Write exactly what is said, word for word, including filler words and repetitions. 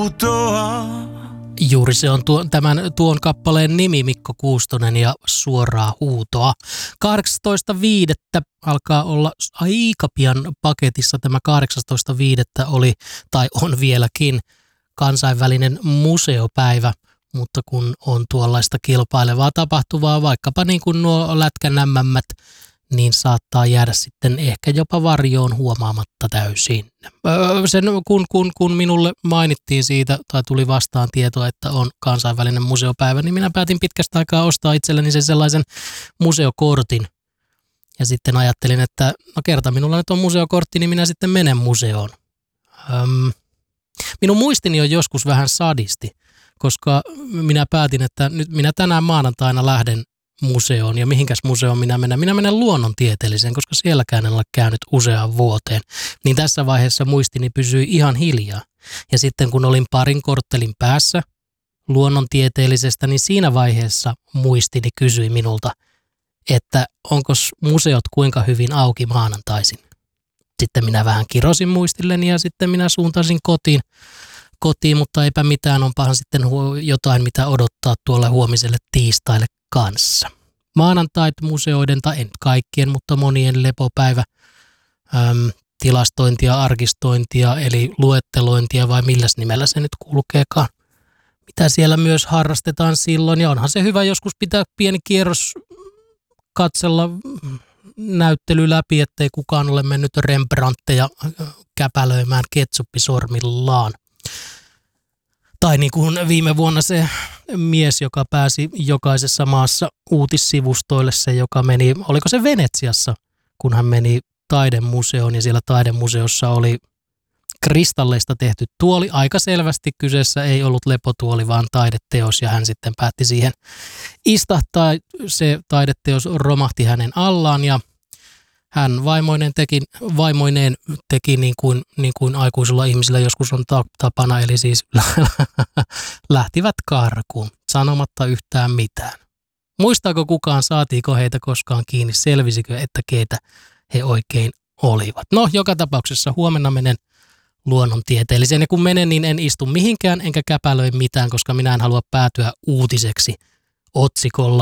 huutoa. Juuri se on tuo, tämän, tuon kappaleen nimi, Mikko Kuustonen ja Suoraa huutoa. kahdeksastoista viidettä alkaa olla aika pian paketissa. Tämä kahdeksastoista viidettä oli tai on vieläkin kansainvälinen museopäivä, mutta kun on tuollaista kilpailevaa tapahtuvaa, vaikkapa niin kuin nuo lätkänämmämmät, niin saattaa jäädä sitten ehkä jopa varjoon huomaamatta täysin. Öö, sen, kun, kun, kun minulle mainittiin siitä tai tuli vastaan tietoa, että on kansainvälinen museopäivä, niin minä päätin pitkästä aikaa ostaa itselleni sen sellaisen museokortin. Ja sitten ajattelin, että no kerta minulla nyt on museokortti, niin minä sitten menen museoon. Öm, minun muistini on joskus vähän sadisti, koska minä päätin, että nyt minä tänään maanantaina lähden museoon. Ja mihinkäs museoon minä menen? Minä menen luonnontieteelliseen, koska sielläkään en ole käynyt useaan vuoteen. Niin tässä vaiheessa muistini pysyi ihan hiljaa. Ja sitten kun olin parin korttelin päässä luonnontieteellisestä, niin siinä vaiheessa muistini kysyi minulta, että onko museot kuinka hyvin auki maanantaisin. Sitten minä vähän kirosin muistilleni ja sitten minä suuntasin kotiin, kotiin mutta eipä mitään, onpahan sitten jotain mitä odottaa tuolle huomiselle tiistaille kanssa. Maanantait museoiden, tai en kaikkien, mutta monien lepopäivä, äm, tilastointia, arkistointia, eli luettelointia vai milläs nimellä se nyt kulkeekaan. Mitä siellä myös harrastetaan silloin, ja onhan se hyvä joskus pitää pieni kierros katsella näyttely läpi, ettei kukaan ole mennyt Rembrandtteja käpälöimään ketsuppisormillaan. Tai niin kuin viime vuonna se mies, joka pääsi jokaisessa maassa uutissivustoille, se joka meni, oliko se Venetsiassa, kun hän meni taidemuseoon ja siellä taidemuseossa oli kristalleista tehty tuoli. Aika selvästi kyseessä ei ollut lepotuoli, vaan taideteos ja hän sitten päätti siihen istahtaa. Se taideteos romahti hänen allaan ja hän vaimoineen teki, vaimoineen teki niin kuin, niin kuin aikuisilla ihmisillä joskus on tapana, eli siis lähtivät karkuun sanomatta yhtään mitään. Muistaako kukaan, saatiiko heitä koskaan kiinni, selvisikö, että keitä he oikein olivat? No, joka tapauksessa huomenna menen luonnontieteelliseen ja kun menen, niin en istu mihinkään enkä käpälöi mitään, koska minä en halua päätyä uutiseksi otsikolla